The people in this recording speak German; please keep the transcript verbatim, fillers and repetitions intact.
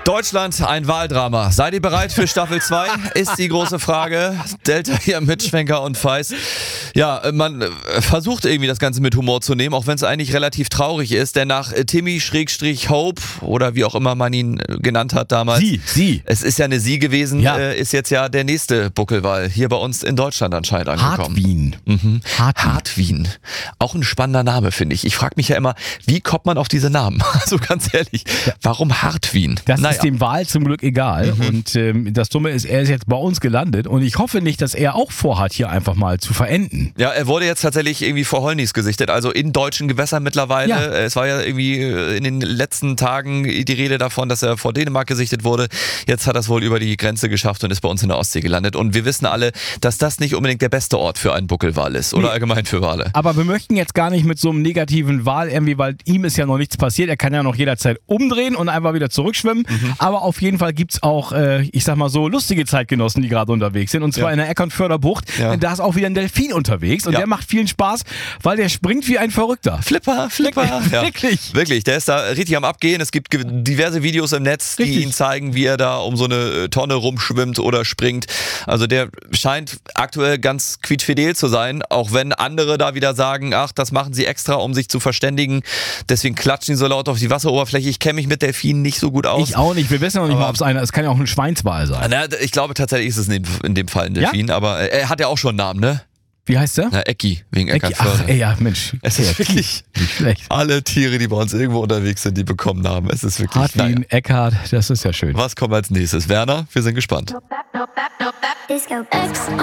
Deutschland, ein Wahldrama. Seid ihr bereit für Staffel zwei? Ist die große Frage. Delta hier mit Schwenker und Feist. Ja, man versucht irgendwie das Ganze mit Humor zu nehmen, auch wenn es eigentlich relativ traurig ist, denn nach Timmy Schrägstrich Hope oder wie auch immer man ihn genannt hat damals. Sie, sie. Es ist ja eine Sie gewesen, Ja. äh, ist jetzt ja der nächste Buckelwal hier bei uns in Deutschland anscheinend angekommen. Hartwien. Mhm. Hartwien. Hartwien. Auch ein spannender Name, finde ich. Ich frage mich ja immer, wie kommt man auf diese Namen? Also ganz ehrlich, warum Hartwien? Das Naja. ist dem Wal zum Glück egal. Mhm. Und ähm, das Dumme ist, er ist jetzt bei uns gelandet und ich hoffe nicht, dass er auch vorhat, hier einfach mal zu verenden. Ja, er wurde jetzt tatsächlich irgendwie vor Holnis gesichtet, also in deutschen Gewässern mittlerweile. Ja. Es war ja irgendwie in den letzten Tagen die Rede davon, dass er vor Dänemark gesichtet wurde. Jetzt hat er es wohl über die Grenze geschafft und ist bei uns in der Ostsee gelandet. Und wir wissen alle, dass das nicht unbedingt der beste Ort für einen Buckelwal ist oder Nee. allgemein für Wale. Aber wir möchten jetzt gar nicht mit so einem negativen Wal irgendwie, weil ihm ist ja noch nichts passiert. Er kann ja noch jederzeit umdrehen und einfach wieder zurückschwimmen. Mhm. Aber auf jeden Fall gibt's auch, äh, ich sag mal so, lustige Zeitgenossen, die gerade unterwegs sind. Und zwar Ja. in der Eckernförder Bucht. Ja. Da ist auch wieder ein Delfin unterwegs und Ja. der macht vielen Spaß, weil der springt wie ein Verrückter. Flipper, Flipper. Ja. Wirklich. Wirklich, der ist da richtig am Abgehen. Es gibt ge- diverse Videos im Netz, die Richtig. ihn zeigen, wie er da um so eine äh, Tonne rumschwimmt oder springt. Also der scheint aktuell ganz quietschfidel zu sein, auch wenn andere da wieder sagen, ach, das machen sie extra, um sich zu verständigen. Deswegen klatschen sie so laut auf die Wasseroberfläche. Ich kenne mich mit Delfinen nicht so gut aus. Ich auch nicht. Wir wissen noch nicht Aber- mal, ob es einer ist. Es kann ja auch ein Schweinswal sein. Na, ich glaube tatsächlich ist es in dem, in dem Fall ein Delfin, aber äh, er hat ja auch schon einen Namen, ne? Wie heißt der? Na, Ecki, wegen Ecki. Eckernförde. Ach, ey, ja, Mensch. Es ist kreativ. wirklich- Nicht schlecht. Alle Tiere, die bei uns irgendwo unterwegs sind, die bekommen Namen. Es ist wirklich, Hartwien, naja. Eckhart, das ist ja schön. Was kommt als nächstes? Werner, wir sind gespannt. Disco X.